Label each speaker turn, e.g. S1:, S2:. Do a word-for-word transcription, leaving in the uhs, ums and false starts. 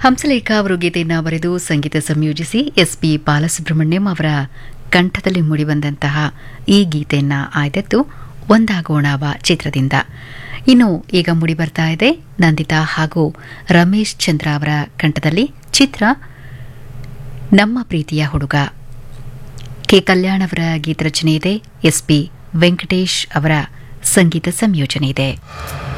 S1: ಹಂಸಲೇಖ ಅವರು ಗೀತೆಯನ್ನು ಬರೆದು ಸಂಗೀತ ಸಂಯೋಜಿಸಿ ಎಸ್ ಪಿ ಬಾಲಸುಬ್ರಹ್ಮಣ್ಯಂ ಅವರ ಕಂಠದಲ್ಲಿ ಮೂಡಿಬಂದಂತಹ ಈ ಗೀತೆಯನ್ನು ಆಯ್ದದ್ದು ಒಂದಾಗೋಣವ ಚಿತ್ರದಿಂದ. ಇನ್ನು ಈಗ ಮೂಡಿಬರ್ತಾ ಇದೆ ನಂದಿತಾ ಹಾಗೂ ರಮೇಶ್ ಚಂದ್ರ ಅವರ ಕಂಠದಲ್ಲಿ ಚಿತ್ರ ನಮ್ಮ ಪ್ರೀತಿಯ ಹುಡುಗ. ಕೆ ಕಲ್ಯಾಣ್ ಅವರ ಗೀತರಚನೆ ಇದೆ, ಎಸ್ ಪಿ ವೆಂಕಟೇಶ್ ಅವರ ಸಂಗೀತ ಸಂಯೋಜನೆ ಇದೆ.